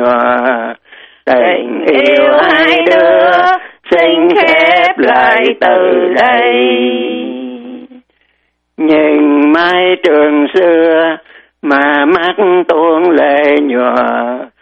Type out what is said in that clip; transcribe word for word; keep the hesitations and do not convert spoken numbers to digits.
nhòa. Tình yêu hai đứa xin khép lại từ đây. Nhìn mái trường xưa mà mắt tuôn lệ nhòa,